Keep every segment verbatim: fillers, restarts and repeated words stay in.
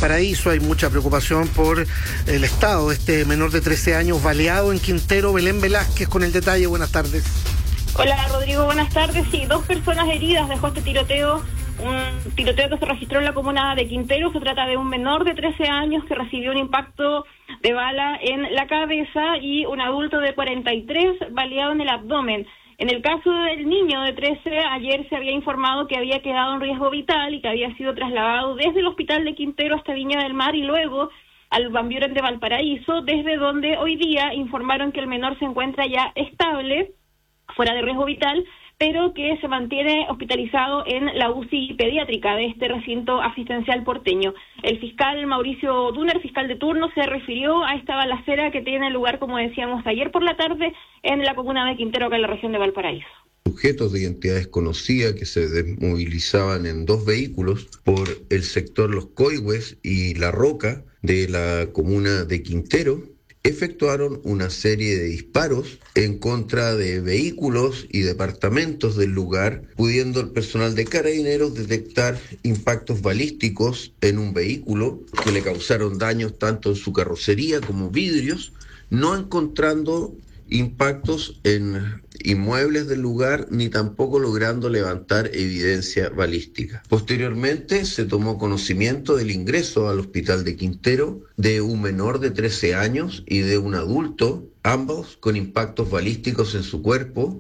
Valparaíso. Hay mucha preocupación por el estado de este menor de trece años baleado en Quintero. Belén Velázquez con el detalle. Buenas tardes. Hola Rodrigo, buenas tardes. Sí, dos personas heridas dejó este tiroteo, un tiroteo que se registró en la comuna de Quintero. Se trata de un menor de trece años que recibió un impacto de bala en la cabeza y un adulto de cuarenta y tres baleado en el abdomen. En el caso del niño de trece, ayer se había informado que había quedado en riesgo vital y que había sido trasladado desde el hospital de Quintero hasta Viña del Mar y luego al Van Buren de Valparaíso, desde donde hoy día informaron que el menor se encuentra ya estable, fuera de riesgo vital, pero que se mantiene hospitalizado en la U C I pediátrica de este recinto asistencial porteño. El fiscal Mauricio Duner, fiscal de turno, se refirió a esta balacera que tiene lugar, como decíamos, ayer por la tarde en la comuna de Quintero, acá en la región de Valparaíso. Sujetos de identidad desconocida que se desmovilizaban en dos vehículos por el sector Los Coihues y La Roca de la comuna de Quintero efectuaron una serie de disparos en contra de vehículos y departamentos del lugar, pudiendo el personal de Carabineros detectar impactos balísticos en un vehículo que le causaron daños tanto en su carrocería como vidrios, no encontrando impactos en inmuebles del lugar ni tampoco logrando levantar evidencia balística. Posteriormente se tomó conocimiento del ingreso al hospital de Quintero de un menor de trece años y de un adulto, ambos con impactos balísticos en su cuerpo.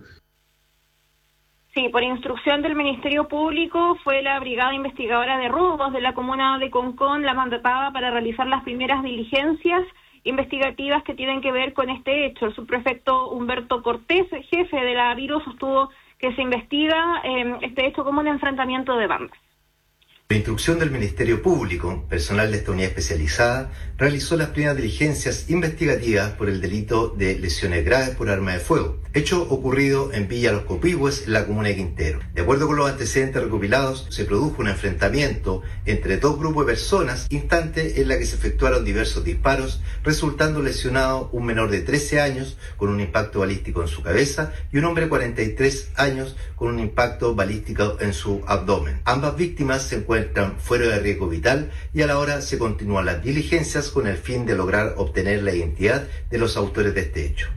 Sí, por instrucción del Ministerio Público fue la Brigada Investigadora de Robos de la comuna de Concón la mandatada para realizar las primeras diligencias investigativas que tienen que ver con este hecho. El subprefecto Humberto Cortés, jefe de la Viro, sostuvo que se investiga eh, este hecho como un enfrentamiento de bandas. Por instrucción del Ministerio Público, personal de esta unidad especializada realizó las primeras diligencias investigativas por el delito de lesiones graves por arma de fuego, hecho ocurrido en Villa Los Coihues, en la comuna de Quintero. De acuerdo con los antecedentes recopilados, se produjo un enfrentamiento entre dos grupos de personas, instante en la que se efectuaron diversos disparos, resultando lesionado un menor de trece años con un impacto balístico en su cabeza y un hombre de cuarenta y tres años con un impacto balístico en su abdomen. Ambas víctimas se encuentran fuera de riesgo vital y a la hora se continúan las diligencias con el fin de lograr obtener la identidad de los autores de este hecho.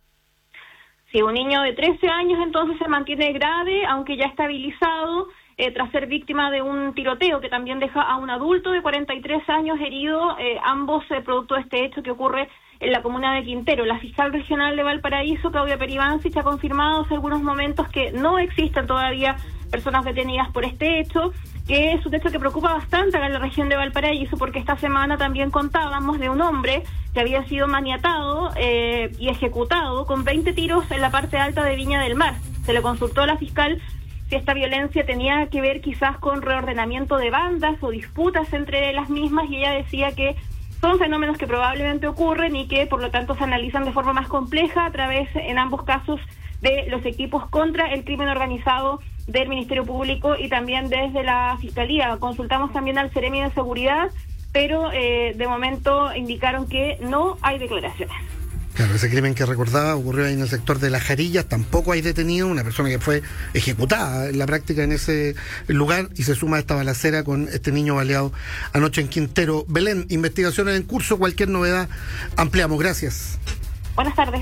Sí, un niño de trece años entonces se mantiene grave, aunque ya estabilizado, eh, tras ser víctima de un tiroteo que también deja a un adulto de cuarenta y tres años herido, eh, ambos eh, producto de este hecho que ocurre en la comuna de Quintero. La fiscal regional de Valparaíso, Claudia Peribancic, ha confirmado hace algunos momentos que no existen todavía personas detenidas por este hecho, que es un hecho que preocupa bastante acá en la región de Valparaíso, porque esta semana también contábamos de un hombre que había sido maniatado eh, y ejecutado con veinte tiros en la parte alta de Viña del Mar. Se le consultó a la fiscal si esta violencia tenía que ver quizás con reordenamiento de bandas o disputas entre las mismas, y ella decía que son fenómenos que probablemente ocurren y que por lo tanto se analizan de forma más compleja a través, en ambos casos, de los equipos contra el crimen organizado del Ministerio Público y también desde la Fiscalía. Consultamos también al Seremi de Seguridad, pero eh, de momento indicaron que no hay declaraciones. Claro, ese crimen que recordaba ocurrió ahí en el sector de Las Jarillas. Tampoco hay detenido, una persona que fue ejecutada en la práctica en ese lugar, y se suma a esta balacera con este niño baleado anoche en Quintero. Belén, investigaciones en curso, cualquier novedad ampliamos. Gracias. Buenas tardes.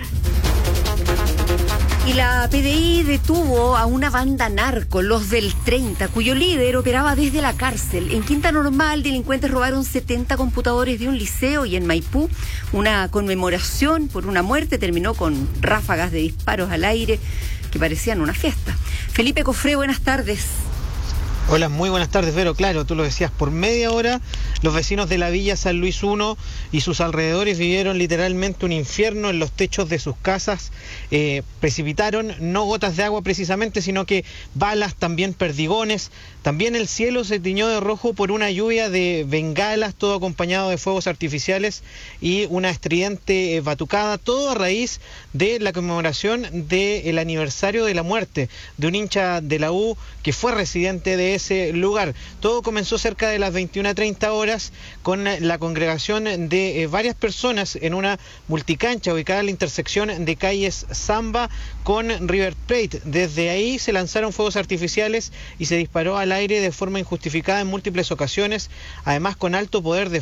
Y la P D I detuvo a una banda narco, los del treinta, cuyo líder operaba desde la cárcel. En Quinta Normal, delincuentes robaron setenta computadores de un liceo, y en Maipú, una conmemoración por una muerte terminó con ráfagas de disparos al aire que parecían una fiesta. Felipe Cofré, buenas tardes. Hola, muy buenas tardes, Vero. Claro, tú lo decías, por media hora los vecinos de la Villa San Luis primero y sus alrededores vivieron literalmente un infierno en los techos de sus casas. Eh, precipitaron no gotas de agua precisamente, sino que balas, también perdigones. También el cielo se tiñó de rojo por una lluvia de bengalas, todo acompañado de fuegos artificiales y una estridente eh, batucada, todo a raíz de la conmemoración del aniversario de la muerte de un hincha de la U que fue residente de ese lugar. Todo comenzó cerca de las veintiuna treinta horas con la congregación de eh, varias personas en una multicancha ubicada en la intersección de calles Zamba con River Plate. Desde ahí se lanzaron fuegos artificiales y se disparó al aire de forma injustificada en múltiples ocasiones, además con alto poder de